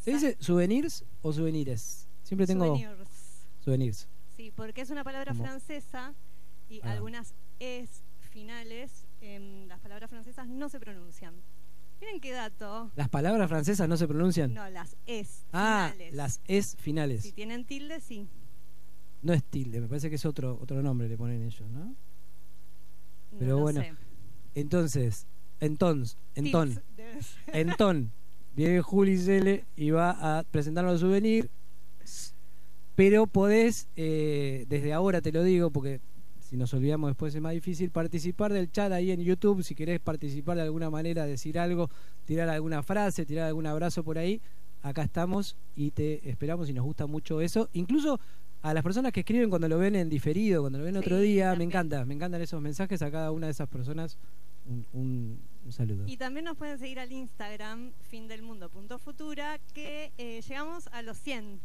¿Se dice souvenirs o souvenirs? Siempre tengo... Souvenirs. Sí, porque es una palabra francesa y algunas es finales en las palabras francesas no se pronuncian. Miren qué dato. ¿Las palabras francesas no se pronuncian? No, las es finales. Las es finales. Si tienen tilde, sí. No es tilde, me parece que es otro nombre le ponen ellos, ¿no? Pero no bueno, sé. entonces, viene Juli Cele y va a presentarnos el souvenir, pero podés, desde ahora te lo digo, porque si nos olvidamos después es más difícil, participar del chat ahí en YouTube. Si querés participar de alguna manera, decir algo, tirar alguna frase, tirar algún abrazo por ahí, acá estamos y te esperamos y nos gusta mucho eso. Incluso a las personas que escriben cuando lo ven en diferido, cuando lo ven otro día, también. me encantan esos mensajes. A cada una de esas personas un saludo. Y también nos pueden seguir al Instagram findelmundo.futura, que llegamos a los 100.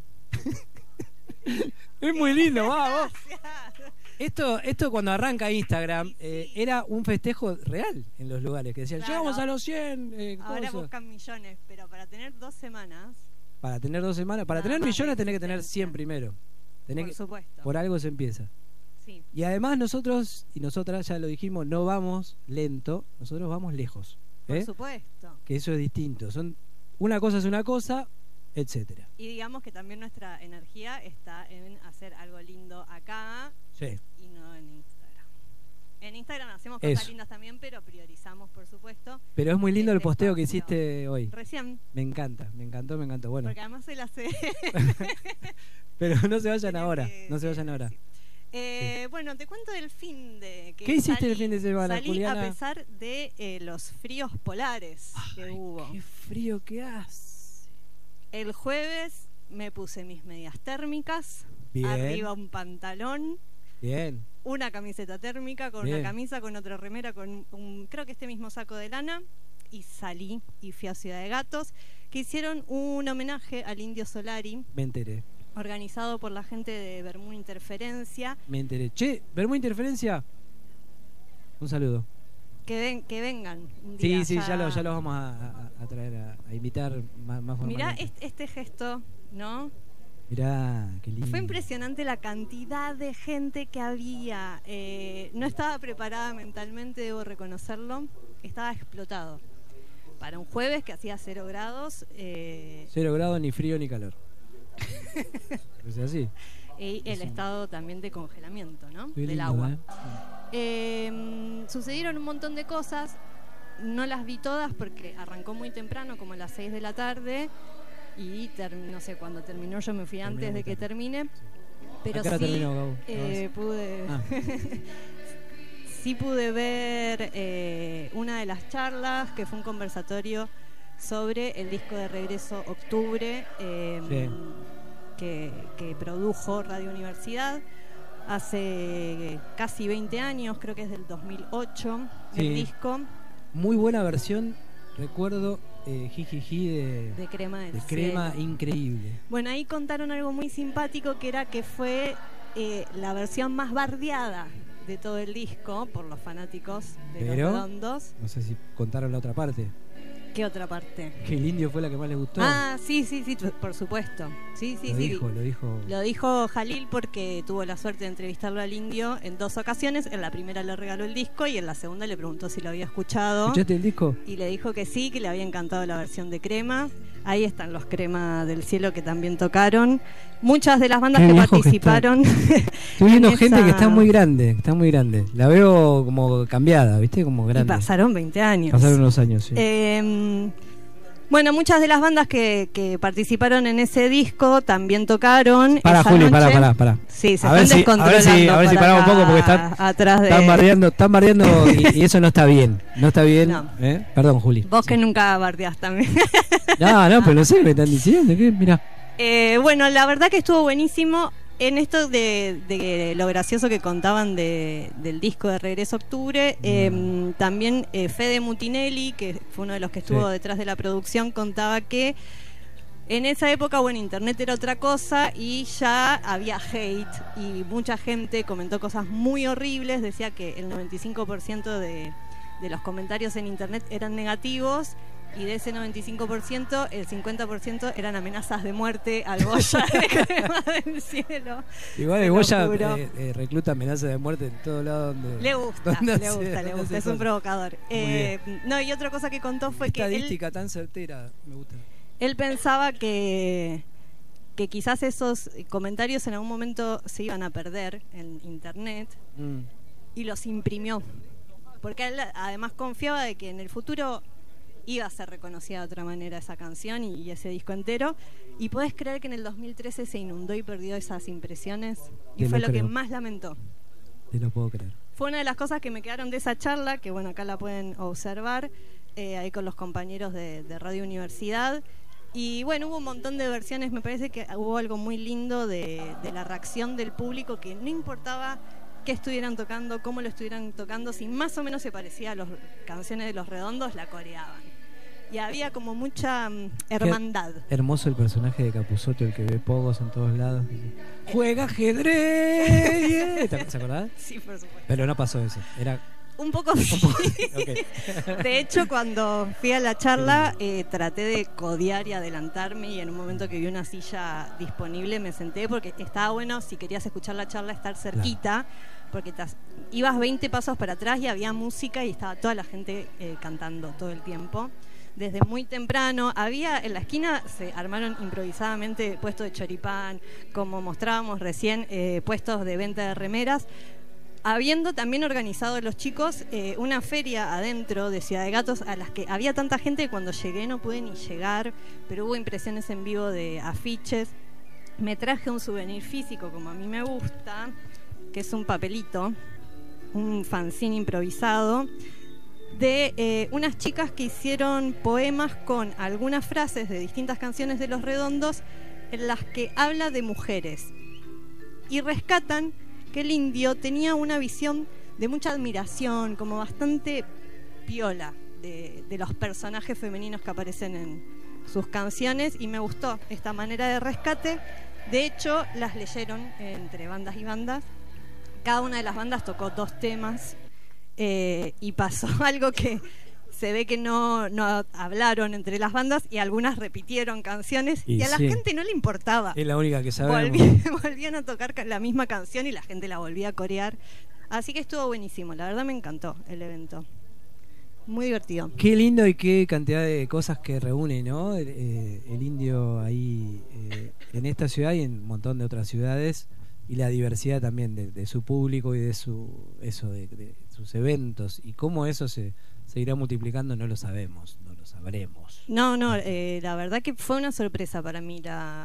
Es muy lindo, vamos. Esto cuando arranca Instagram era un festejo real en los lugares que decían, llegamos a los 100. Ahora buscan millones, pero para tener 2 semanas. Para tener millones tenés que tener 100 primero. Por supuesto. Por algo se empieza. Sí. Y además nosotros y nosotras, ya lo dijimos, no vamos lento, nosotros vamos lejos. Por supuesto. Que eso es distinto. Una cosa es una cosa, etcétera. Y digamos que también nuestra energía está en hacer algo lindo acá y no en Instagram. En Instagram hacemos cosas lindas también, pero priorizamos, por supuesto. Pero es muy lindo el posteo que hiciste hoy. Recién. Me encantó. Bueno. Porque además se la sé. Pero no se vayan ahora, Bueno, te cuento del fin de... ¿Qué hiciste el fin de semana, salí Juliana? A pesar de los fríos polares que hubo. ¡Qué frío que hace! El jueves me puse mis medias térmicas, Bien. Arriba un pantalón, Bien. Una camiseta térmica, con una camisa, con otra remera, con creo que este mismo saco de lana, y salí y fui a Ciudad de Gatos, que hicieron un homenaje al Indio Solari. Me enteré. Organizado por la gente de Bermú Interferencia. Me enteré. Che, Bermú Interferencia. Un saludo. Que vengan un día. Sí, ya los vamos a traer, a invitar más formalmente. Mirá este gesto, ¿no? Mirá, qué lindo. Fue impresionante la cantidad de gente que había. No estaba preparada mentalmente, debo reconocerlo. Estaba explotado. Para un jueves que hacía 0 grados. 0 grados, ni frío ni calor. Es así. Y el estado también de congelamiento, ¿no? Del lindo, agua. Sucedieron un montón de cosas. No las vi todas porque arrancó muy temprano, como a las 6 de la tarde. Y no sé cuándo terminó, yo me fui antes de que termine. Pero sí terminó, pude sí pude ver una de las charlas, que fue un conversatorio sobre el disco de Regreso Octubre, que produjo Radio Universidad hace casi 20 años, creo que es del 2008, el disco. Muy buena versión, recuerdo, jijiji de crema, increíble. Bueno, ahí contaron algo muy simpático, que era que fue la versión más bardeada de todo el disco por los fanáticos de Los Redondos. No sé si contaron la otra parte. ¿Qué otra parte? Que el Indio fue la que más les gustó. Ah, sí, por supuesto. Lo dijo Jalil, porque tuvo la suerte de entrevistarlo al Indio en 2 ocasiones. En la primera le regaló el disco y en la segunda le preguntó si lo había escuchado. ¿Escuchaste el disco? Y le dijo que sí, que le había encantado la versión de Crema. Ahí están los Crema del Cielo, que también tocaron. Muchas de las bandas que participaron. Estoy viendo gente que está muy grande, La veo como cambiada, ¿viste? Como grande. Y pasaron 20 años. Pasaron unos años, sí. Bueno, muchas de las bandas que participaron en ese disco también tocaron. Para, Juli, para. Sí, se están descontrolando. A ver si paramos un poco, porque están bardeando y eso no está bien. No está bien. No. Perdón, Juli. Vos que nunca bardeás también. No, pero no sé, me están diciendo que, mira. Bueno, la verdad que estuvo buenísimo. En esto de lo gracioso que contaban del disco de Regreso Octubre, también Fede Mutinelli, que fue uno de los que estuvo detrás de la producción, contaba que en esa época, bueno, internet era otra cosa y ya había hate y mucha gente comentó cosas muy horribles. Decía que el 95% de los comentarios en internet eran negativos Y de ese 95%, el 50% eran amenazas de muerte al Goya de Crema del Cielo. Igual el Goya recluta amenazas de muerte en todo lado donde... Le gusta. Es un provocador. No, y otra cosa que contó fue que estadística tan certera, me gusta. Él pensaba que quizás esos comentarios en algún momento se iban a perder en internet y los imprimió. Porque él además confiaba de que en el futuro iba a ser reconocida de otra manera esa canción y ese disco entero. Y podés creer que en el 2013 se inundó y perdió esas impresiones. Y fue lo que más lamentó. Te lo puedo creer. Fue una de las cosas que me quedaron de esa charla, que bueno, acá la pueden observar, ahí con los compañeros de Radio Universidad. Y bueno, hubo un montón de versiones. Me parece que hubo algo muy lindo de la reacción del público, que no importaba qué estuvieran tocando, cómo lo estuvieran tocando, si más o menos se parecía a las canciones de Los Redondos, la coreaban. Y había como mucha hermandad. Qué hermoso el personaje de Capusotto, el que ve pogos en todos lados. ¡Juega ajedrez! ¿Se acordás? Sí, por supuesto. Pero no pasó eso. Era un poco sí. Okay. De hecho, cuando fui a la charla, traté de codear y adelantarme, y en un momento que vi una silla disponible me senté, porque estaba bueno, si querías escuchar la charla, estar cerquita, porque ibas 20 pasos para atrás y había música y estaba toda la gente cantando todo el tiempo. Desde muy temprano había en la esquina, se armaron improvisadamente puestos de choripán, como mostrábamos recién, puestos de venta de remeras, habiendo también organizado los chicos una feria adentro de Ciudad de Gatos, a las que había tanta gente que cuando llegué no pude ni llegar, pero hubo impresiones en vivo de afiches. Me traje un souvenir físico, como a mí me gusta, que es un papelito, un fanzine improvisado de unas chicas que hicieron poemas con algunas frases de distintas canciones de Los Redondos en las que habla de mujeres, y rescatan que el indio tenía una visión de mucha admiración, como bastante piola de los personajes femeninos que aparecen en sus canciones, y me gustó esta manera de rescate. De hecho, las leyeron entre bandas y bandas. Cada una de las bandas tocó 2 temas, y pasó algo que se ve que no hablaron entre las bandas, y algunas repitieron canciones y a la gente no le importaba. Es la única que sabemos. Volvían a tocar la misma canción y la gente la volvía a corear. Así que estuvo buenísimo, la verdad me encantó el evento. Muy divertido. Qué lindo y qué cantidad de cosas que reúne, ¿no? El indio ahí en esta ciudad y en un montón de otras ciudades, y la diversidad también de su público y de de sus eventos, y cómo eso se irá multiplicando no lo sabemos, no lo sabremos. No, la verdad que fue una sorpresa para mí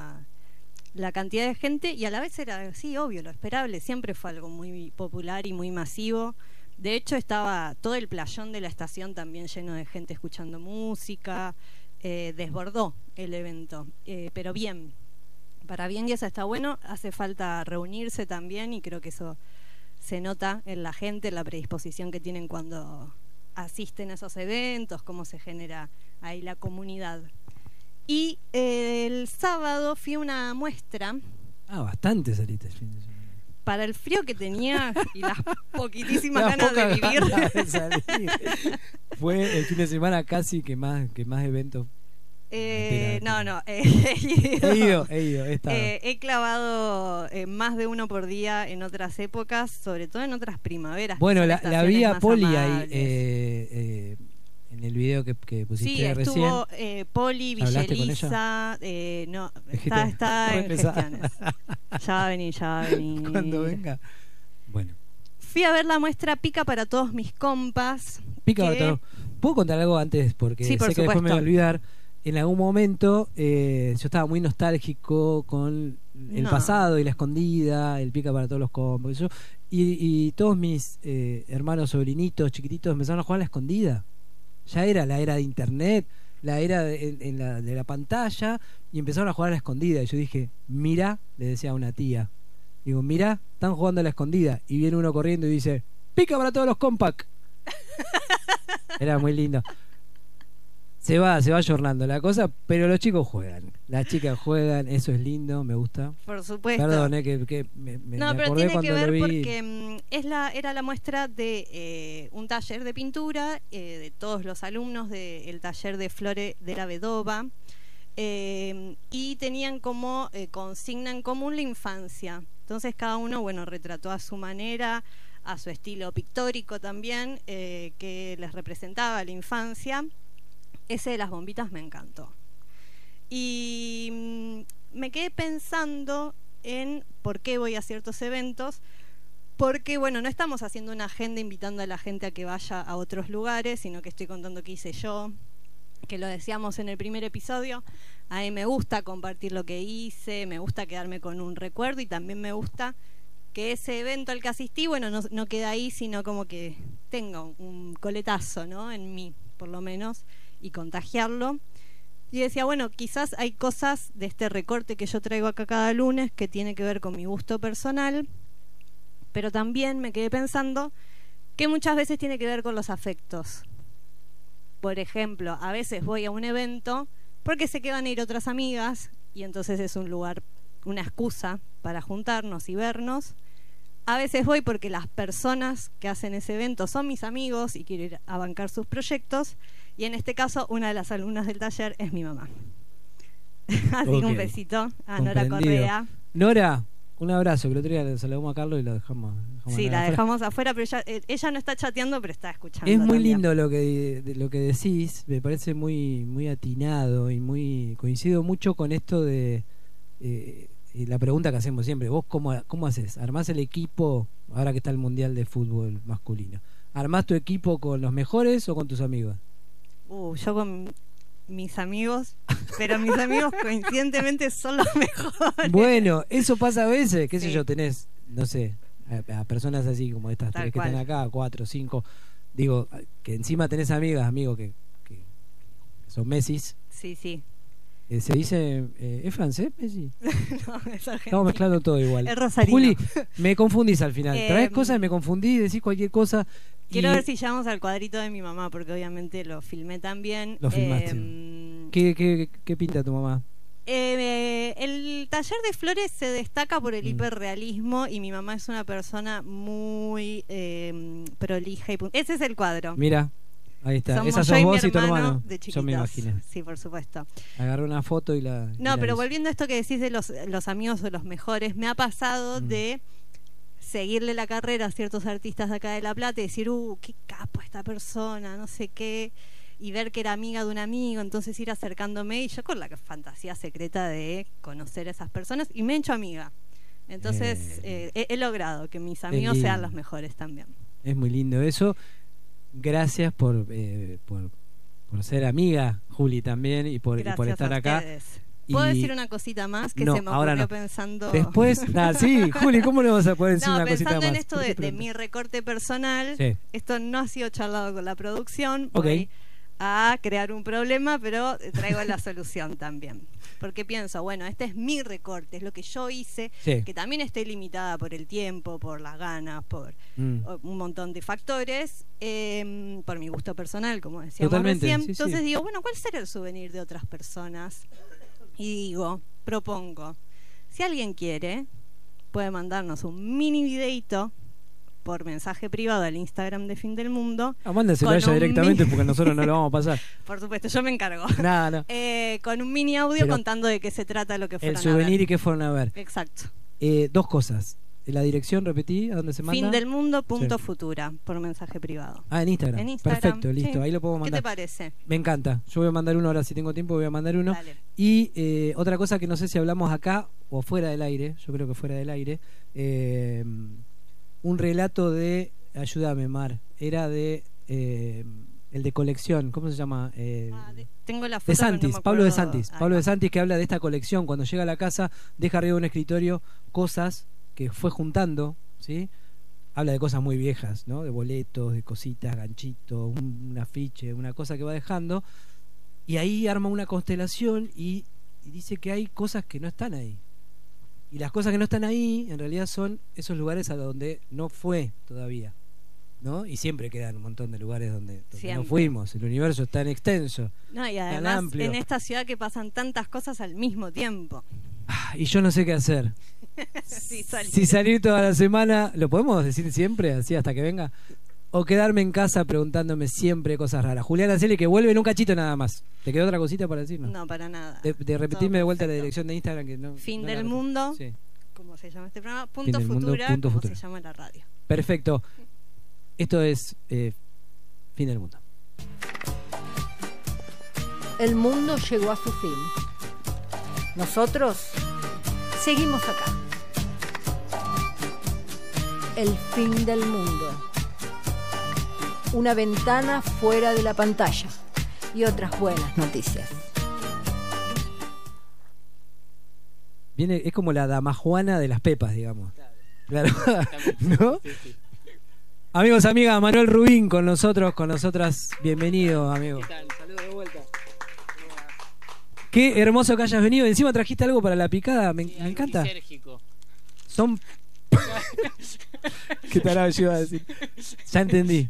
la cantidad de gente, y a la vez era, sí, obvio, lo esperable. Siempre fue algo muy popular y muy masivo. De hecho, estaba todo el playón de la estación también lleno de gente escuchando música. Desbordó el evento, pero bien, para bien, y eso está bueno. Hace falta reunirse también, y creo que eso se nota en la gente, en la predisposición que tienen cuando asisten a esos eventos, cómo se genera ahí la comunidad. Y el sábado fui a una muestra. Bastante saliste el fin de semana. Para el frío que tenía y las poquitísimas ganas de vivir. De salir. Fue el fin de semana casi que más eventos. No. He ido. He clavado más de uno por día en otras épocas, sobre todo en otras primaveras. Bueno, la vi a Poli ahí en el video que pusiste recién. Sí, estuvo Poli, Villelisa. No, está en gestiones. Ya va a venir. Cuando venga. Bueno. Fui a ver la muestra Pica para todos mis compas. Para todos. ¿Puedo contar algo antes? Porque sé que después me voy a olvidar. En algún momento yo estaba muy nostálgico con el pasado y la escondida, el Pica para todos los compas. Y todos mis hermanos, sobrinitos, chiquititos empezaron a jugar a la escondida. Ya era la era de internet, la era de la pantalla, y empezaron a jugar a la escondida. Y yo dije, mira, le decía a una tía, digo, mira, están jugando a la escondida. Y viene uno corriendo y dice, Pica para todos los compas. Era muy lindo. Se va ayornando la cosa, pero los chicos juegan. Las chicas juegan, eso es lindo, me gusta. Por supuesto. Perdón, que me No, pero acordé tiene que cuando ver lo vi. porque era la muestra de un taller de pintura de todos los alumnos del taller de Flore de la Vedova, y tenían como consigna en común la infancia. Entonces cada uno, bueno, retrató a su manera, a su estilo pictórico también, que les representaba la infancia. Ese de las bombitas me encantó. Y me quedé pensando en por qué voy a ciertos eventos, porque bueno, no estamos haciendo una agenda invitando a la gente a que vaya a otros lugares, sino que estoy contando qué hice yo, que lo decíamos en el primer episodio. A mí me gusta compartir lo que hice, me gusta quedarme con un recuerdo, y también me gusta que ese evento al que asistí, bueno, no queda ahí, sino como que tenga un coletazo, ¿no?, en mí, por lo menos, y contagiarlo. Y decía, bueno, quizás hay cosas de este recorte que yo traigo acá cada lunes que tiene que ver con mi gusto personal, pero también me quedé pensando que muchas veces tiene que ver con los afectos. Por ejemplo, a veces voy a un evento porque sé que van a ir otras amigas y entonces es un lugar, una excusa para juntarnos y vernos. A veces voy porque las personas que hacen ese evento son mis amigos y quiero ir a bancar sus proyectos. Y en este caso, una de las alumnas del taller es mi mamá. Así que un besito a Nora Correa. Nora, un abrazo, que el otro día le saludamos a Carlos y la dejamos sí, la dejamos afuera, pero ella no está chateando, pero está escuchando. Es muy también. lindo lo que decís, me parece muy atinado y coincido mucho con esto de la pregunta que hacemos siempre. ¿Vos cómo haces? ¿Armás el equipo, ahora que está el Mundial de Fútbol masculino? ¿Armás tu equipo con los mejores o con tus amigos? Yo con mis amigos, pero mis amigos coincidentemente son los mejores. Bueno, eso pasa a veces, qué sé Sí. yo, tenés, no sé, a personas así como estas Tal tres que cual. están acá, 4, 5, digo, que encima tenés amigos que son Messis. Sí, sí. Se dice, ¿es francés, Messi? No, es argentino. Estamos mezclando todo igual. Es rosarino. Juli, me confundís al final. Traes cosas y me confundí, decís cualquier cosa. Quiero ver si llegamos al cuadrito de mi mamá, porque obviamente lo filmé también. Lo filmaste. ¿Qué pinta tu mamá? El taller de flores se destaca por el hiperrealismo, y mi mamá es una persona muy prolija. Ese es el cuadro. Mira, ahí está. Somos Esa yo sos y vos mi y tu hermano hermano. de Yo me chiquitos. imaginé. Sí, por supuesto. Agarré una foto y la... No, pero volviendo a esto que decís de los amigos o los mejores, me ha pasado de seguirle la carrera a ciertos artistas de acá de La Plata y decir, qué capo esta persona, no sé qué, y ver que era amiga de un amigo, entonces ir acercándome, y yo con la fantasía secreta de conocer a esas personas, y me he hecho amiga. Entonces he logrado que mis amigos sean los mejores también. Es muy lindo eso. Gracias por ser amiga, Juli, también, y por estar acá. ¿Puedo decir una cosita más que no, se me ahora ocurrió no. pensando? Después, sí, Juli, ¿cómo no vas a poder decir una cosita más? Pensando en esto de mi recorte personal, sí. Esto no ha sido charlado con la producción, Okay. voy a crear un problema, pero traigo la solución también. Porque pienso, bueno, este es mi recorte, es lo que yo hice, Sí. que también estoy limitada por el tiempo, por las ganas, por un montón de factores, por mi gusto personal, como decíamos Totalmente, recién. sí, Entonces sí. digo, bueno, ¿cuál será el souvenir de otras personas? Y digo, propongo, si alguien quiere, puede mandarnos un mini videito por mensaje privado al Instagram de Fin del Mundo. Mándenselo a ella directamente porque nosotros no lo vamos a pasar. Por supuesto, yo me encargo. No. Con un mini audio Pero contando de qué se trata lo que fueron el souvenir a ver. y qué fueron a ver. Exacto. Dos cosas. La dirección, repetí, ¿a dónde se manda? Findelmundo.futura, por mensaje privado. En Instagram. En Instagram. Perfecto, listo. Sí. Ahí lo puedo mandar. ¿Qué te parece? Me encanta. Yo voy a mandar uno ahora, si tengo tiempo voy a mandar uno. Dale. Y otra cosa que no sé si hablamos acá o fuera del aire, yo creo que fuera del aire, un relato de, ayúdame Mar, era de el de colección, ¿cómo se llama? Tengo la foto, de Santis, pero no me Pablo de acuerdo. Santis. Ahí Pablo va. de Santis, que habla de esta colección. Cuando llega a la casa, deja arriba de un escritorio cosas que fue juntando, ¿sí? Habla de cosas muy viejas, ¿no? De boletos, de cositas, ganchitos, un afiche, una cosa que va dejando. Y ahí arma una constelación y dice que hay cosas que no están ahí. Y las cosas que no están ahí, en realidad son esos lugares a donde no fue todavía. ¿no? Y siempre quedan un montón de lugares donde no Siempre. fuimos. El universo es tan extenso. No, y tan además amplio. en esta ciudad que pasan tantas cosas al mismo tiempo. Y yo no sé qué hacer. Sí, salir. Si salir toda la semana, ¿lo podemos decir siempre, así hasta que venga? O quedarme en casa preguntándome siempre cosas raras. Juliana Celi, que vuelve en un cachito nada más. ¿Te quedó otra cosita para decirnos? No, para nada. De repetirme Todo de vuelta la perfecto. dirección de Instagram. Que no, Fin no del la repetí. mundo. Sí. ¿Cómo se llama este programa? Fin Punto del mundo, Futura, punto como futura. se llama la radio. Perfecto. Esto es Fin del mundo. El mundo llegó a su fin. Nosotros seguimos acá. El fin del mundo. Una ventana fuera de la pantalla y otras buenas noticias. Viene, es como la damajuana de las pepas, digamos. Claro. ¿No? Sí. Amigos, amigas, Manuel Rubín con nosotros, con nosotras. Bienvenido, amigo. ¿Qué tal? Saludos de vuelta. Qué hermoso que hayas venido. Encima trajiste algo para la picada. Me Algo encanta. lisérgico. Son... ¿Qué tarado yo iba a decir? Ya entendí.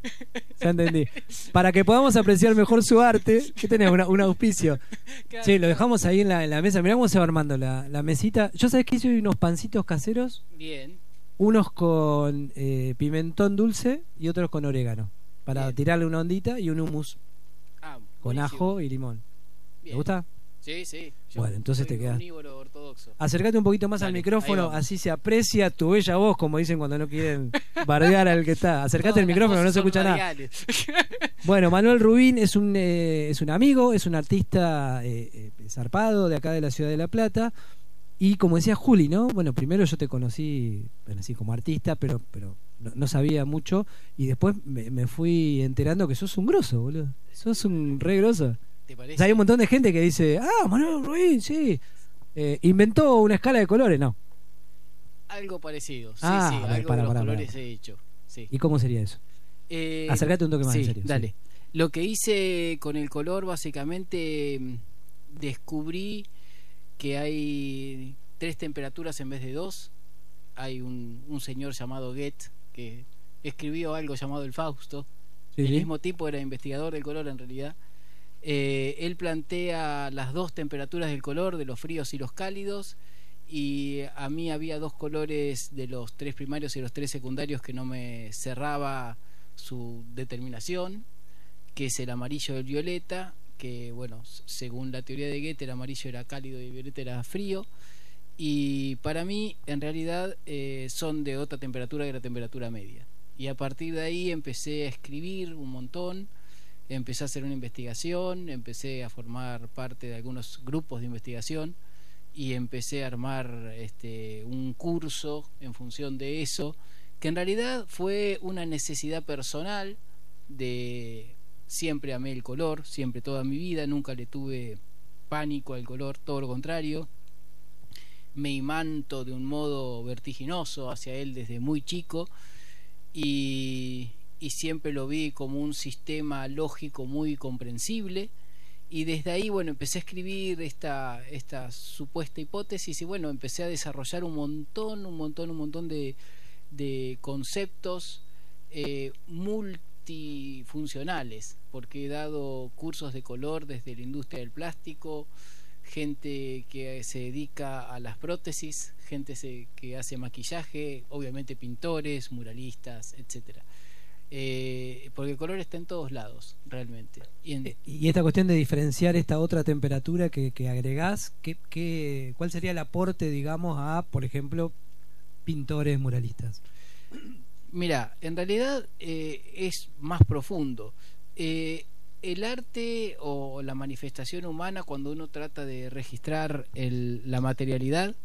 Para que podamos apreciar mejor su arte, ¿qué tenés? Un auspicio. Claro. Sí, lo dejamos ahí en la mesa. Mirá cómo se va armando la mesita. Yo sabés que hice hoy unos pancitos caseros. Bien. Unos con pimentón dulce y otros con orégano. Para Bien. tirarle una ondita y un hummus Ah, con buenísimo. ajo y limón. Bien. ¿Te gusta? Sí. Bueno, entonces soy te queda. omnívoro ortodoxo. Acércate un poquito más Dale, al ahí micrófono, vamos. así se aprecia tu bella voz, como dicen cuando no quieren bardear al que está. Acércate Todas al las micrófono, no voces se son escucha nada. radiales. Bueno, Manuel Rubín es un amigo, es un artista zarpado de acá de la ciudad de La Plata. Y como decía Juli, ¿no? Bueno, primero yo te conocí, bueno, así como artista, pero no sabía mucho. Y después me fui enterando que sos un grosso, boludo. Sos un re grosso. ¿Te O parece? sea, hay un montón de gente que dice, Manuel Rubín, sí. Inventó una escala de colores, no. Algo parecido. Sí, Ah, sí, a ver, algo para, de los para. colores he hecho. Sí. ¿Y cómo sería eso? Acércate un toque más, sí, en serio. Dale. Sí. Lo que hice con el color, básicamente, descubrí que hay 3 temperaturas en vez de 2. Hay un señor llamado Goethe que escribió algo llamado el Fausto. Sí, El sí. mismo tipo era investigador del color en realidad. Él plantea las 2 temperaturas del color, de los fríos y los cálidos, y a mí había 2 colores de los 3 primarios y los 3 secundarios que no me cerraba su determinación, que es el amarillo y el violeta, que bueno, según la teoría de Goethe el amarillo era cálido y el violeta era frío, y para mí en realidad son de otra temperatura que la temperatura media, y a partir de ahí empecé a escribir un montón. Empecé a hacer una investigación, empecé a formar parte de algunos grupos de investigación y empecé a armar un curso en función de eso, que en realidad fue una necesidad personal. Siempre amé el color, siempre toda mi vida, nunca le tuve pánico al color, todo lo contrario. Me imanto de un modo vertiginoso hacia él desde muy chico y siempre lo vi como un sistema lógico muy comprensible, y desde ahí bueno empecé a escribir esta supuesta hipótesis, y bueno empecé a desarrollar un montón de conceptos multifuncionales, porque he dado cursos de color desde la industria del plástico, gente que se dedica a las prótesis, gente que hace maquillaje, obviamente pintores, muralistas, etcétera. Porque el color está en todos lados realmente. Y esta cuestión de diferenciar esta otra temperatura que agregás, ¿cuál sería el aporte, digamos, a, por ejemplo, pintores muralistas? Mira, en realidad es más profundo. El arte o la manifestación humana, cuando uno trata de registrar la materialidad,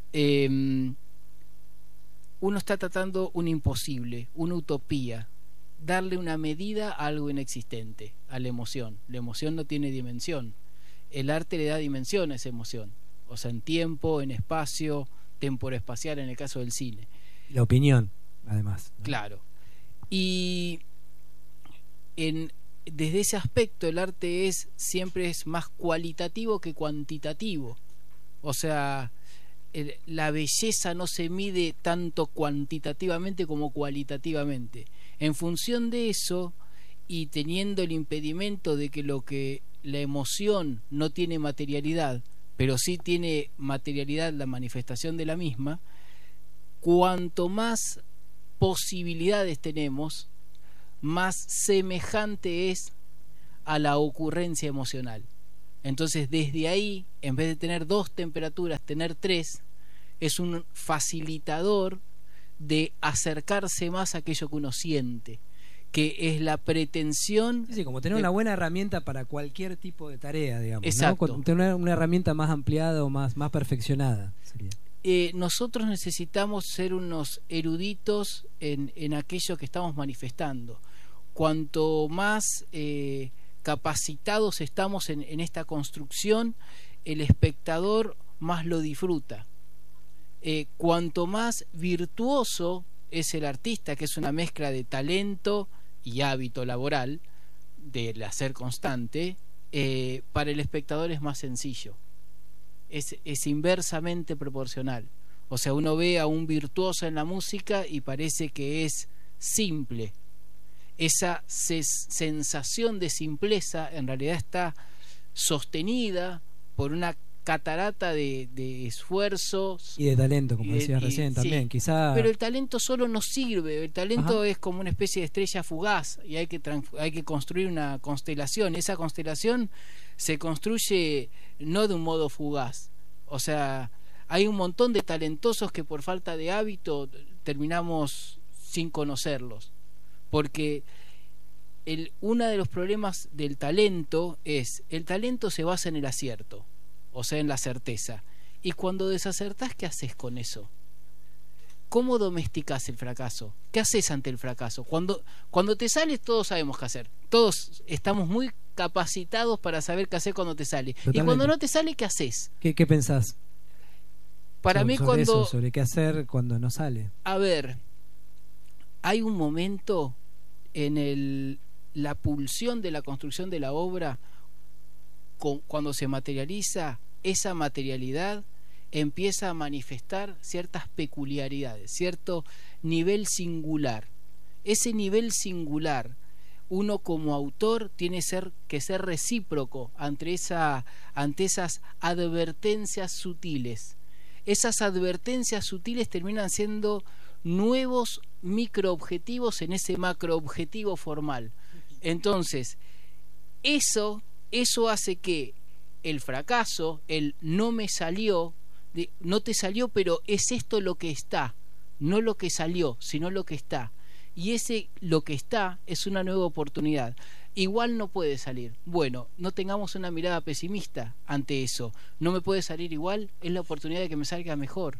uno está tratando un imposible, una utopía, darle una medida a algo inexistente, a la emoción. La emoción no tiene dimensión. El arte le da dimensión a esa emoción, o sea, en tiempo, en espacio, temporoespacial en el caso del cine. La opinión, además, ¿no? Claro. Y desde ese aspecto el arte siempre es más cualitativo que cuantitativo. O sea, la belleza no se mide tanto cuantitativamente como cualitativamente. En función de eso, y teniendo el impedimento de que la emoción no tiene materialidad, pero sí tiene materialidad la manifestación de la misma, cuanto más posibilidades tenemos, más semejante es a la ocurrencia emocional. Entonces, desde ahí, en vez de tener 2 temperaturas, tener 3, es un facilitador de acercarse más a aquello que uno siente, que es la pretensión. Sí, como tener una buena herramienta para cualquier tipo de tarea, digamos. Exacto. ¿No? Tener una herramienta más ampliada o más perfeccionada sería. Nosotros necesitamos ser unos eruditos en aquello que estamos manifestando. Cuanto más capacitados estamos en esta construcción, el espectador más lo disfruta. Cuanto más virtuoso es el artista, que es una mezcla de talento y hábito laboral, del hacer constante, para el espectador es más sencillo. Es inversamente proporcional. O sea, uno ve a un virtuoso en la música y parece que es simple. Esa sensación de simpleza en realidad está sostenida por una catarata de esfuerzos y de talento, como decías recién, también. Sí. Quizá... Pero el talento solo no sirve. El talento es como una especie de estrella fugaz y hay que construir una constelación. Esa constelación se construye no de un modo fugaz. O sea, hay un montón de talentosos que por falta de hábito terminamos sin conocerlos, porque uno de los problemas del talento es: el talento se basa en el acierto, o sea, en la certeza, y cuando desacertás, ¿qué haces con eso? ¿Cómo domesticás el fracaso? ¿Qué haces ante el fracaso? Cuando te sale, todos sabemos qué hacer, todos estamos muy capacitados para saber qué hacer cuando te sale. Totalmente. Y cuando no te sale, ¿qué haces? ¿Qué pensás? Para mí, sobre cuando eso, sobre qué hacer cuando no sale. A ver, hay un momento en la pulsión de la construcción de la obra, cuando se materializa, esa materialidad empieza a manifestar ciertas peculiaridades, cierto nivel singular. Ese nivel singular, uno como autor tiene que ser recíproco ante esas advertencias sutiles. Esas advertencias sutiles terminan siendo nuevos microobjetivos en ese macroobjetivo formal. Entonces, eso hace que el fracaso, el no me salió, no te salió, pero es esto lo que está, no lo que salió, sino lo que está. Y ese lo que está es una nueva oportunidad. Igual no puede salir. Bueno, no tengamos una mirada pesimista ante eso. No me puede salir igual, es la oportunidad de que me salga mejor.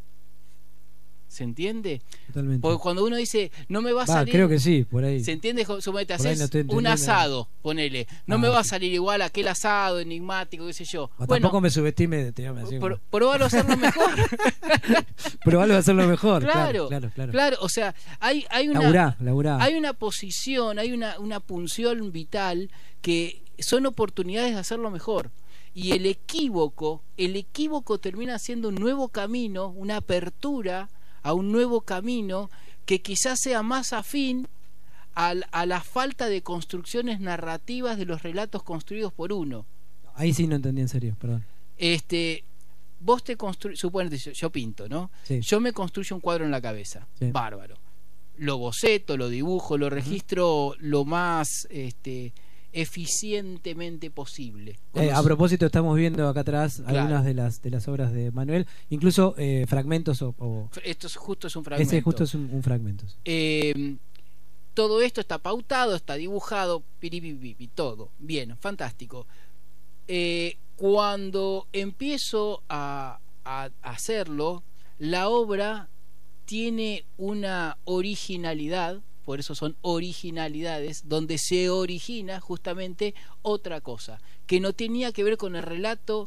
¿Se entiende? Totalmente. Porque cuando uno dice, no me va a salir... Creo que sí, por ahí. ¿Se entiende? Suponete, Por ahí haces no estoy un entendiendo. asado, ponele. No me va a sí. salir igual aquel asado enigmático, qué sé yo. O Bueno, tampoco me subestime. probalo a hacerlo mejor. Probalo a hacerlo mejor. Claro, claro. O sea, hay una... Laburá. Hay una posición, hay una punción vital que son oportunidades de hacerlo mejor. Y el equívoco termina siendo un nuevo camino, una apertura a un nuevo camino que quizás sea más afín a la falta de construcciones narrativas de los relatos construidos por uno. Ahí sí no entendí en serio, perdón. Vos te construyes, suponete, yo pinto, ¿no? Sí. Yo me construyo un cuadro en la cabeza, Sí. bárbaro. Lo boceto, lo dibujo, lo registro lo más eficientemente posible. A propósito, estamos viendo acá atrás Claro. algunas de las obras de Manuel, incluso fragmentos Esto justo es un fragmento. ese justo es un fragmento. Todo esto está pautado, está dibujado, piripipipi, todo. Bien, fantástico. Cuando empiezo a hacerlo, la obra tiene una originalidad, por eso son originalidades, donde se origina justamente otra cosa, que no tenía que ver con el relato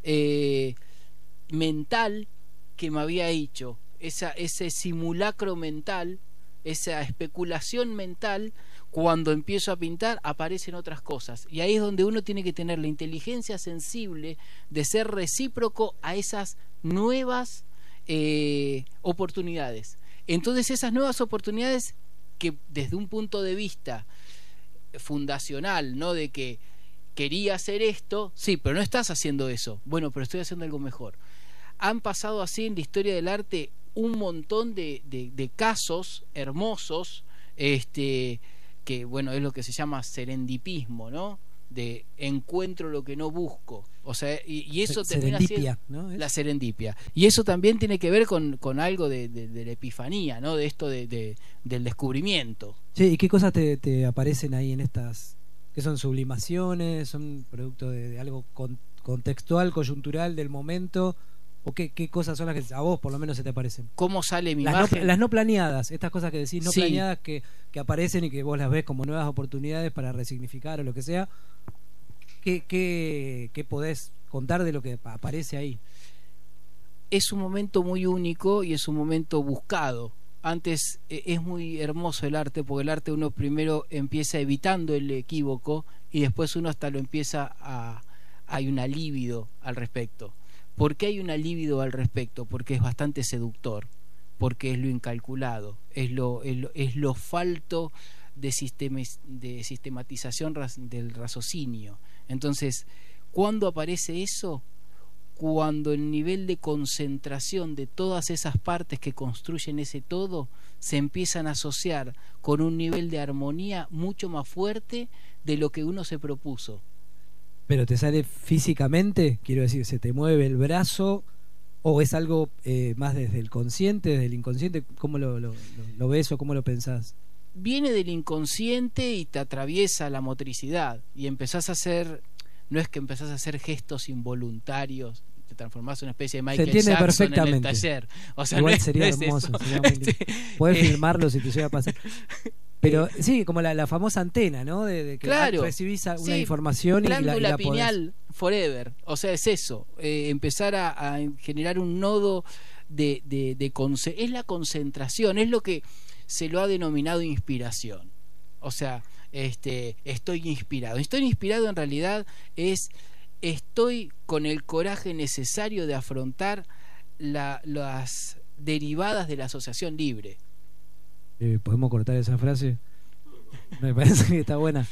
mental que me había hecho, ese simulacro mental, esa especulación mental. Cuando empiezo a pintar aparecen otras cosas, y ahí es donde uno tiene que tener la inteligencia sensible de ser recíproco a esas nuevas oportunidades. Entonces esas nuevas oportunidades que desde un punto de vista fundacional, ¿no? De que quería hacer esto, sí, pero no estás haciendo eso. Bueno, pero estoy haciendo algo mejor. Han pasado así en la historia del arte un montón de casos hermosos, que bueno, es lo que se llama serendipismo, ¿no? De encuentro lo que no busco. O sea, y eso termina siendo, ¿no? La serendipia. Y eso también tiene que ver con algo de la epifanía, ¿no? De esto del descubrimiento. Sí, ¿y qué cosas te aparecen ahí en estas? ¿Qué son sublimaciones? ¿Son producto de algo contextual, coyuntural del momento? ¿O qué cosas son las que a vos por lo menos se te aparecen? ¿Cómo sale mi las imagen? Las no planeadas, estas cosas que decís no Sí. planeadas que aparecen y que vos las ves como nuevas oportunidades para resignificar o lo que sea. ¿Qué podés contar de lo que aparece ahí? Es un momento muy único y es un momento buscado. Antes es muy hermoso el arte, porque el arte uno primero empieza evitando el equívoco y después uno hasta lo empieza hay una libido al respecto. ¿Por qué hay una libido al respecto? Porque es bastante seductor, porque es lo incalculado, es lo falto de sistematización del raciocinio. Entonces, ¿cuándo aparece eso? Cuando el nivel de concentración de todas esas partes que construyen ese todo se empiezan a asociar con un nivel de armonía mucho más fuerte de lo que uno se propuso. ¿Pero te sale físicamente? Quiero decir, ¿se te mueve el brazo? ¿O es algo más desde el consciente, desde el inconsciente? ¿Cómo lo ves o cómo lo pensás? Viene del inconsciente y te atraviesa la motricidad y empezás a hacer, no es que empezás a hacer gestos involuntarios, te transformás en una especie de Michael Jackson perfectamente. en el taller. O sea, igual no sería es hermoso, eso. sería muy lindo. Podés filmarlo si te llega a pasar. Pero sí, como la famosa antena, ¿no? De que claro, recibís una sí, información y la glándula podés... pineal forever. O sea, es eso, empezar a generar un nodo es la concentración, es lo que se lo ha denominado inspiración. O sea, estoy inspirado. Estoy inspirado en realidad estoy con el coraje necesario de afrontar las derivadas de la asociación libre. ¿Podemos cortar esa frase? Me parece que está buena.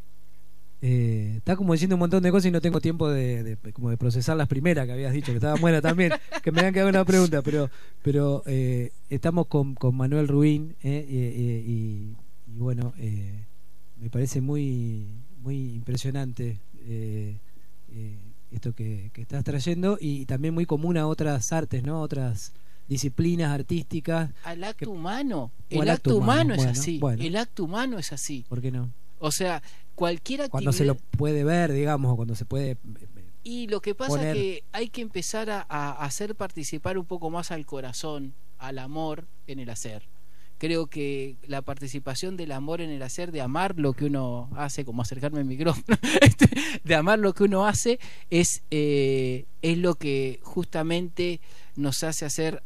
Está como diciendo un montón de cosas y no tengo tiempo de procesar las primeras que habías dicho, que estaban buenas también, que me habían quedado una pregunta, pero estamos con Manuel Ruin y bueno, me parece muy impresionante esto que estás trayendo y también muy común a otras artes, ¿no? Otras disciplinas artísticas. Al acto humano. O El acto humano es bueno, así. Bueno. El acto humano es así. ¿Por qué no? O sea, cualquier actividad. Cuando se lo puede ver, digamos, o cuando se puede. Y lo que pasa es que hay que empezar a hacer participar un poco más al corazón, al amor en el hacer. Creo que la participación del amor en el hacer, de amar lo que uno hace, como acercarme al micrófono, de amar lo que uno hace, es lo que justamente nos hace hacer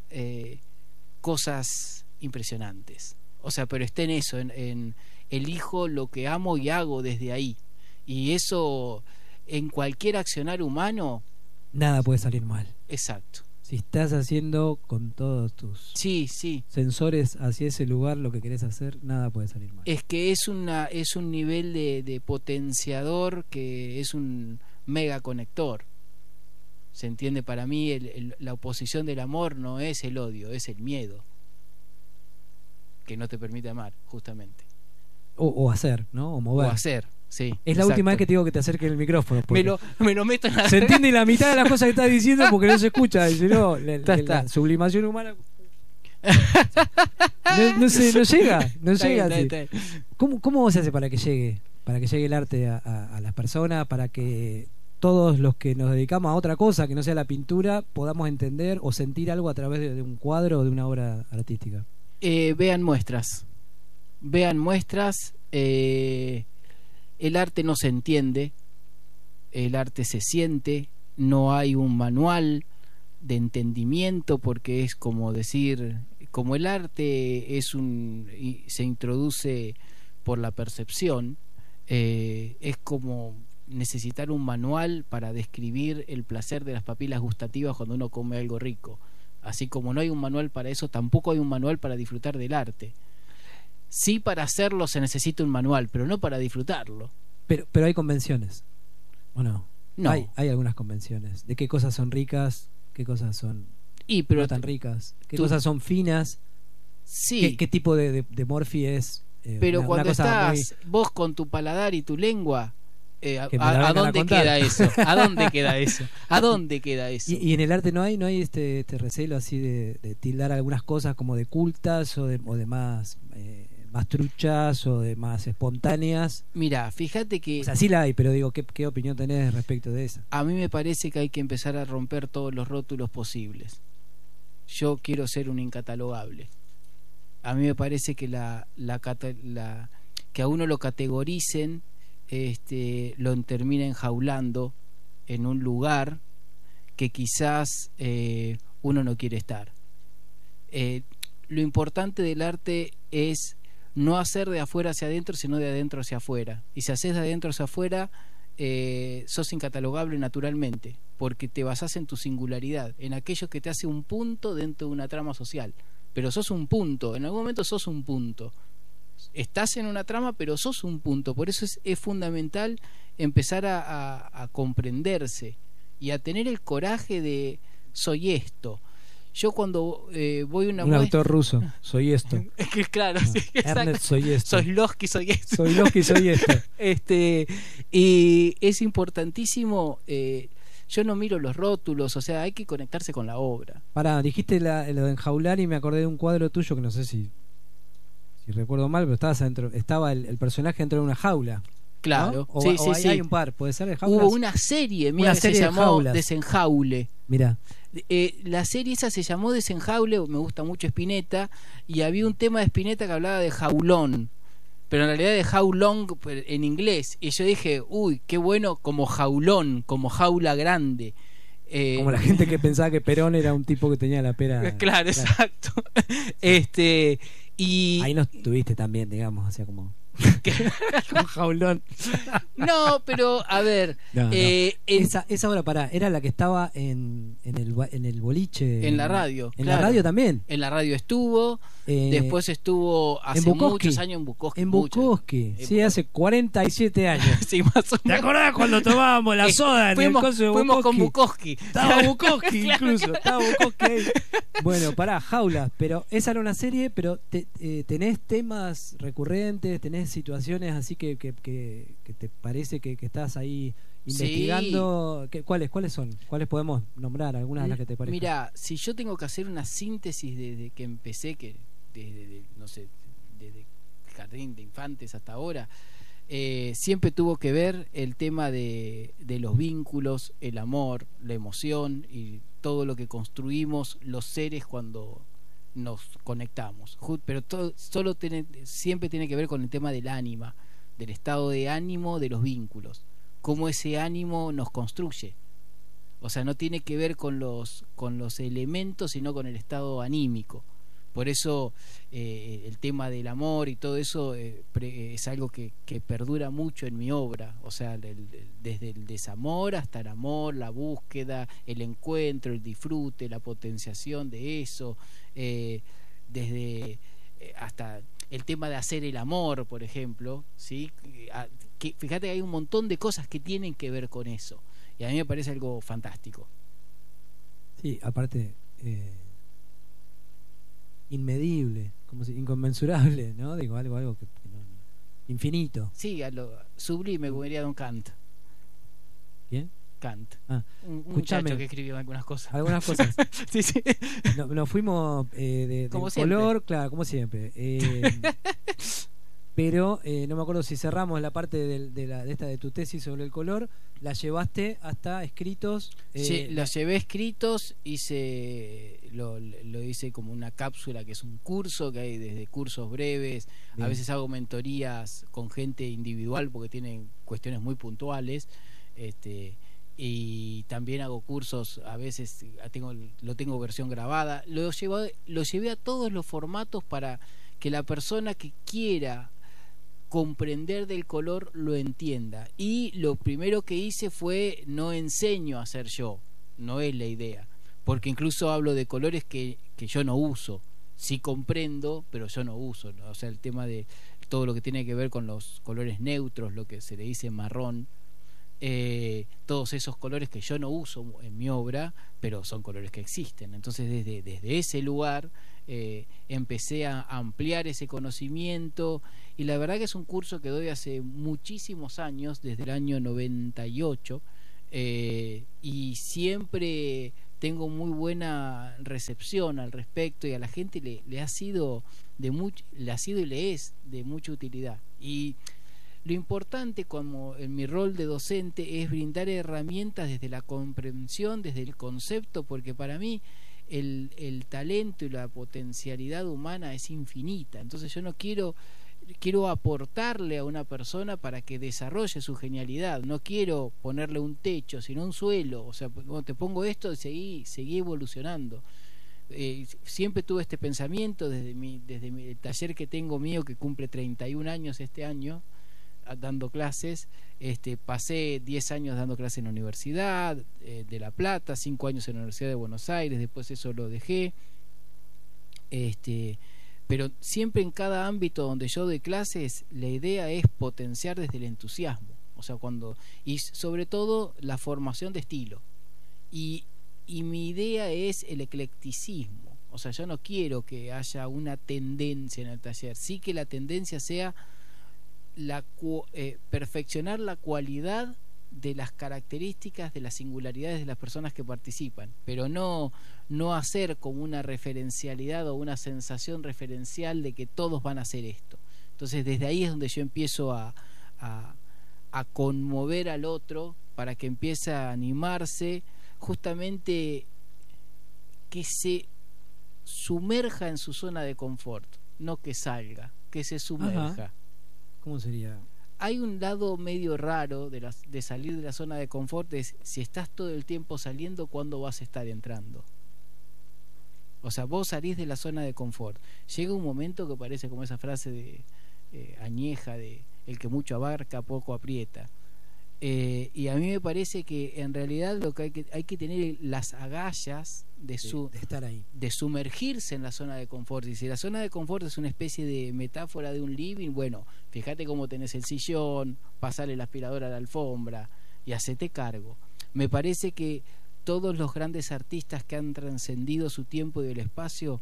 cosas impresionantes. O sea, pero está en eso, en elijo lo que amo y hago desde ahí. Y eso, en cualquier accionar humano, nada puede salir mal. Exacto. Si estás haciendo con todos tus sensores hacia ese lugar lo que querés hacer, nada puede salir mal. Es que es un nivel de potenciador que es un mega conector. ¿Se entiende? Para mí la oposición del amor no es el odio, es el miedo que no te permite amar, justamente. O hacer, ¿no? O mover. O hacer, sí. Es la última vez que te digo que te acerque el micrófono. Me lo meto en la... Se entiende la mitad de las cosas que estás diciendo porque no se escucha. Y si no, la sublimación humana... no llega. ¿Cómo se hace para que llegue? Para que llegue el arte a las personas, para que todos los que nos dedicamos a otra cosa que no sea la pintura podamos entender o sentir algo a través de un cuadro o de una obra artística. Vean muestras. El arte no se entiende, el arte se siente, no hay un manual de entendimiento, porque es como decir, como el arte se introduce por la percepción, es como necesitar un manual para describir el placer de las papilas gustativas cuando uno come algo rico. Así como no hay un manual para eso, tampoco hay un manual para disfrutar del arte. Sí, para hacerlo se necesita un manual, pero no para disfrutarlo. Pero hay convenciones, ¿o no? No. Hay algunas convenciones de qué cosas son ricas, qué cosas son Pero no tan ricas, qué tú- cosas son finas, sí, qué tipo de morfi es. pero una cuando cosa estás vos con tu paladar y tu lengua, Que me la ¿a vengan a dónde contar. queda eso? ¿A dónde queda eso? ¿A dónde queda eso? Y en el arte no hay este recelo así de tildar algunas cosas como de cultas o de más más truchas o de más espontáneas. Mira, fíjate que O sea, sí la hay, pero digo, ¿qué opinión tenés respecto de esa? a mí me parece que hay que empezar a romper todos los rótulos posibles. Yo quiero ser un incatalogable. A mí me parece que que a uno lo categoricen, lo termina enjaulando en un lugar que quizás uno no quiere estar. Lo importante del arte es no hacer de afuera hacia adentro, sino de adentro hacia afuera. Y si haces de adentro hacia afuera, sos incatalogable naturalmente, porque te basás en tu singularidad, en aquello que te hace un punto dentro de una trama social. Pero sos un punto, en algún momento sos un punto. Estás en una trama, pero sos un punto. Por eso es fundamental empezar a comprenderse y a tener el coraje de soy esto. Yo cuando voy a una Un autor ruso, soy esto. claro, sí, Ernest, soy esto. soy Losky, soy esto. Soy Losky, soy esto. Y es importantísimo, yo no miro los rótulos, o sea, hay que conectarse con la obra. Pará, dijiste lo de enjaular y me acordé de un cuadro tuyo que no sé si recuerdo mal, pero estaba el personaje dentro de una jaula. Claro, ¿no? sí, o sí. hay un par, puede ser de jaulas. Hubo una serie, mira, Una que serie se de llamó jaulas. Desenjaule. Mira, La serie esa se llamó Desenjaule, me gusta mucho Spinetta, y había un tema de Spinetta que hablaba de jaulón, pero en realidad de how long en inglés, y yo dije, uy, qué bueno, como jaulón, como jaula grande. como la gente que pensaba que Perón era un tipo que tenía la pera. Claro, exacto. Y Ahí no estuviste también, digamos, o sea, como un jaulón. no, pero a ver, No, no. en Esa obra, pará, era la que estaba en el boliche. En la radio, En claro. la radio también. la radio estuvo, después estuvo hace Bukowski. muchos años en Bukowski. En Bukowski, sí, hace 47 años. Sí, más o ¿Te menos. acordás cuando tomábamos la soda en el coso de fuimos con Bukowski? Bukowski. Estaba Bukowski Claro, incluso, claro. estaba Bukowski ahí. Bueno, pará, jaulas, pero esa era una serie, pero tenés temas recurrentes, tenés situaciones así que te parece que estás ahí investigando. ¿Cuáles son? ¿Cuáles podemos nombrar? Algunas de las que te parezcan. Mira, si yo tengo que hacer una síntesis desde que empecé, no sé, desde jardín de infantes hasta ahora, siempre tuvo que ver el tema de los vínculos, el amor, la emoción y todo lo que construimos los seres cuando nos conectamos. Pero siempre tiene que ver con el tema del ánima, del estado de ánimo de los vínculos, cómo ese ánimo nos construye. O sea, no tiene que ver con los elementos, sino con el estado anímico. Por eso el tema del amor y todo eso es algo que perdura mucho en mi obra. O sea, desde el desamor hasta el amor, la búsqueda, el encuentro, el disfrute, la potenciación de eso, desde hasta el tema de hacer el amor, por ejemplo, ¿sí? Fíjate que hay un montón de cosas que tienen que ver con eso. Y a mí me parece algo fantástico. Sí, aparte inmedible, como si inconmensurable, ¿no? Digo, algo que no, infinito. Sí, a lo sublime, como diría Don Kant. ¿Bien? Kant. Un Escuchame. muchacho que escribió algunas cosas. Algunas cosas. Sí, sí. Nos fuimos de Como color, claro, como siempre. Pero no me acuerdo si cerramos la parte de esta de tu tesis sobre el color, la llevaste hasta escritos. Sí, los llevé escritos, lo hice como una cápsula, que es un curso que hay desde cursos breves. Bien. A veces hago mentorías con gente individual porque tienen cuestiones muy puntuales. Y también hago cursos, a veces lo tengo versión grabada. Lo llevé a todos los formatos para que la persona que quiera comprender del color lo entienda. Y lo primero que hice fue, no enseño a hacer yo, no es la idea, porque incluso hablo de colores que yo no uso, sí comprendo, pero yo no uso, ¿no? O sea, el tema de todo lo que tiene que ver con los colores neutros, lo que se le dice marrón, todos esos colores que yo no uso en mi obra, pero son colores que existen. Entonces desde ese lugar empecé a ampliar ese conocimiento, y la verdad que es un curso que doy hace muchísimos años, desde el año 98, y siempre tengo muy buena recepción al respecto, y a la gente le ha sido y le es de mucha utilidad. Y lo importante, como en mi rol de docente, es brindar herramientas desde la comprensión, desde el concepto, porque para mí el talento y la potencialidad humana es infinita. Entonces yo no quiero aportarle a una persona para que desarrolle su genialidad, no quiero ponerle un techo, sino un suelo. O sea, bueno, te pongo esto y seguí evolucionando. Siempre tuve este pensamiento desde el taller que tengo mío, que cumple 31 años este año, dando clases. Pasé 10 años dando clases en la Universidad de La Plata, 5 años en la Universidad de Buenos Aires, después eso lo dejé, pero siempre en cada ámbito donde yo doy clases, la idea es potenciar desde el entusiasmo, o sea, y sobre todo la formación de estilo, y mi idea es el eclecticismo. O sea, yo no quiero que haya una tendencia en el taller, sí que la tendencia sea perfeccionar la cualidad de las características, de las singularidades de las personas que participan, pero no hacer como una referencialidad o una sensación referencial de que todos van a hacer esto. Entonces desde ahí es donde yo empiezo a conmover al otro para que empiece a animarse, justamente que se sumerja en su zona de confort, no que salga, que se sumerja. Ajá. ¿Cómo sería? Hay un lado medio raro de salir de la zona de confort, es si estás todo el tiempo saliendo, ¿cuándo vas a estar entrando? O sea, vos salís de la zona de confort. Llega un momento que parece como esa frase de añeja de el que mucho abarca, poco aprieta. Y a mí me parece que en realidad lo que hay que tener las agallas de estar ahí, de sumergirse en la zona de confort. Y si la zona de confort es una especie de metáfora de un living, bueno, fíjate cómo tenés el sillón, pasarle la aspiradora a la alfombra y hacete cargo. Me parece que todos los grandes artistas que han trascendido su tiempo y el espacio,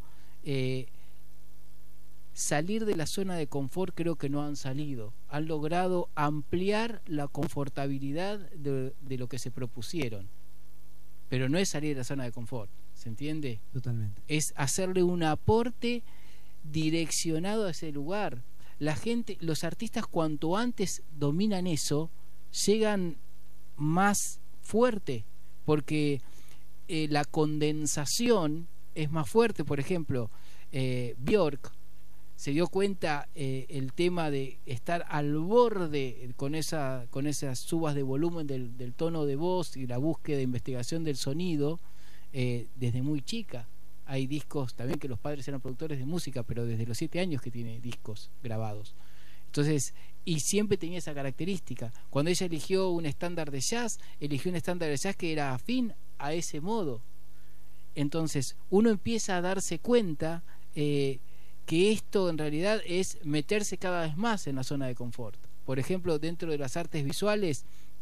salir de la zona de confort creo que no han salido, han logrado ampliar la confortabilidad de lo que se propusieron, pero no es salir de la zona de confort, ¿se entiende? Totalmente. Es hacerle un aporte direccionado a ese lugar. La gente, los artistas, cuanto antes dominan eso, llegan más fuerte, porque la condensación es más fuerte. Por ejemplo, Björk se dio cuenta el tema de estar al borde con esas subas de volumen del tono de voz y la búsqueda de investigación del sonido desde muy chica. Hay discos también que los padres eran productores de música, pero desde los 7 años que tiene discos grabados. Entonces, y siempre tenía esa característica. Cuando ella eligió un estándar de jazz, eligió un estándar de jazz que era afín a ese modo. Entonces, uno empieza a darse cuenta que esto en realidad es meterse cada vez más en la zona de confort. Por ejemplo, dentro de las artes visuales,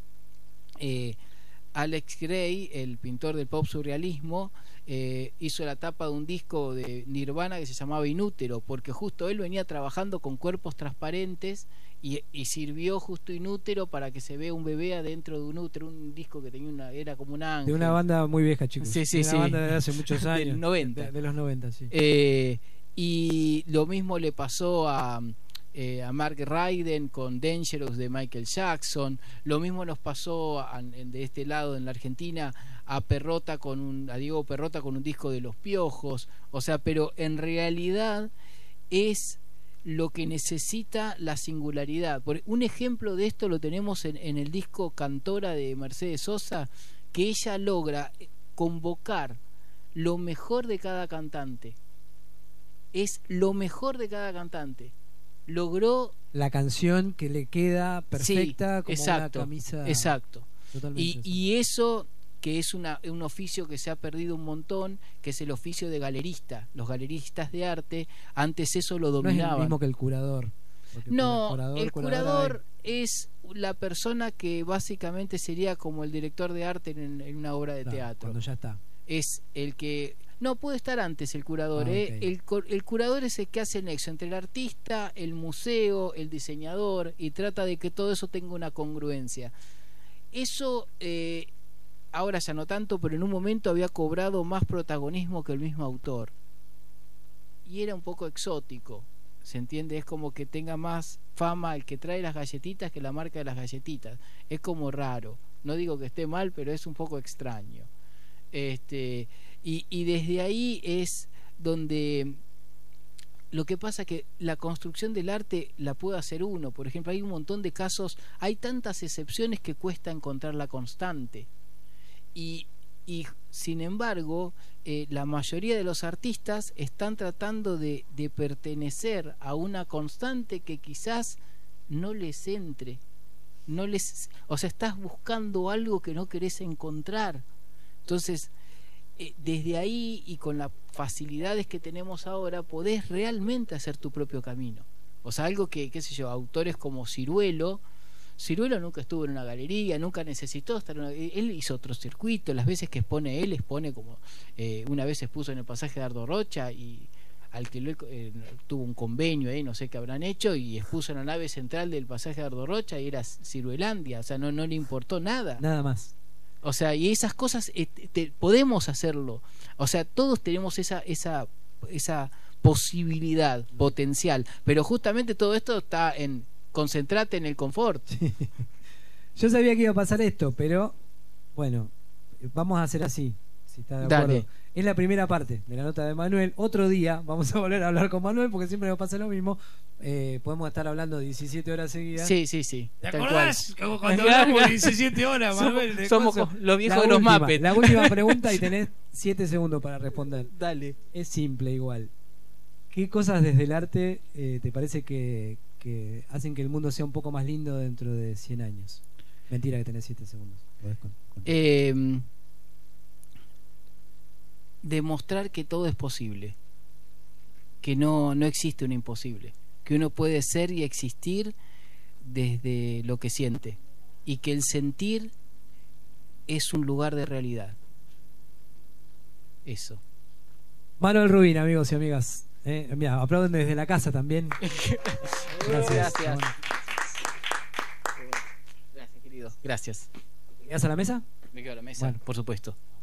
Alex Grey, el pintor del pop surrealismo, hizo la tapa de un disco de Nirvana que se llamaba Inútero, porque justo él venía trabajando con cuerpos transparentes y sirvió justo Inútero para que se vea un bebé adentro de un útero, un disco que tenía era como un ángel. De una banda muy vieja, chicos. Sí, una banda de hace muchos años. Del 90. De los 90, sí. Y lo mismo le pasó a Mark Ryden con Dangerous de Michael Jackson. Lo mismo nos pasó de este lado en la Argentina a Diego Perrota con un disco de Los Piojos. O sea, pero en realidad es lo que necesita la singularidad. Un ejemplo de esto lo tenemos en el disco Cantora de Mercedes Sosa, que ella logra convocar lo mejor de cada cantante. Es lo mejor de cada cantante. Logró la canción que le queda perfecta, sí, como exacto, una camisa. Exacto. Totalmente. Y eso que es un oficio que se ha perdido un montón, que es el oficio de galerista. Los galeristas de arte, antes eso lo No es dominaban. el mismo que el curador. Porque No, el curadora curador es la persona que básicamente sería como el director de arte en una obra de claro, teatro. cuando ya está. Es el que... No, puede estar antes el curador. Ok. El curador es el que hace el nexo entre el artista, el museo, el diseñador, y trata de que todo eso tenga una congruencia. Eso ahora ya no tanto, pero en un momento había cobrado más protagonismo que el mismo autor. Y era un poco exótico, ¿se entiende? Es como que tenga más fama el que trae las galletitas que la marca de las galletitas. Es como raro. No digo que esté mal, pero es un poco extraño. Y desde ahí es donde lo que pasa que la construcción del arte la puede hacer uno. Por ejemplo, hay un montón de casos, hay tantas excepciones que cuesta encontrar la constante. Y sin embargo, la mayoría de los artistas están tratando de pertenecer a una constante que quizás no les entre. O sea, estás buscando algo que no querés encontrar. Entonces, desde ahí y con las facilidades que tenemos ahora, podés realmente hacer tu propio camino. O sea, algo que, qué sé yo, autores como Ciruelo nunca estuvo en una galería, nunca necesitó estar él hizo otro circuito. Las veces que expone él, expone como una vez expuso en el pasaje de Ardo Rocha y alquiló, tuvo un convenio ahí, no sé qué habrán hecho, y expuso en la nave central del pasaje de Ardo Rocha y era Ciruelandia. O sea, no le importó nada más. O sea, y esas cosas podemos hacerlo. O sea, todos tenemos esa posibilidad potencial, pero justamente todo esto está en concentrate en el confort. Sí. Yo sabía que iba a pasar esto, pero bueno, vamos a hacer así, si está de acuerdo. Dale. Es la primera parte de la nota de Manuel. Otro día vamos a volver a hablar con Manuel porque siempre nos pasa lo mismo. Podemos estar hablando 17 horas seguidas. Sí. ¿Te tal acordás? cual. Como cuando hablamos 17 horas, Manuel. Somos los viejos de los Muppets. La última pregunta y tenés 7 segundos para responder. Dale. Es simple igual. ¿Qué cosas desde el arte te parece que hacen que el mundo sea un poco más lindo dentro de 100 años? Mentira que tenés 7 segundos. Demostrar que todo es posible, que no existe un imposible, que uno puede ser y existir desde lo que siente, y que el sentir es un lugar de realidad. Eso. Manuel Rubin, amigos y amigas. Mira, aplauden desde la casa también. Gracias. Gracias, querido. Gracias. ¿Te quedás a la mesa? Me quedo a la mesa, Bueno. por supuesto.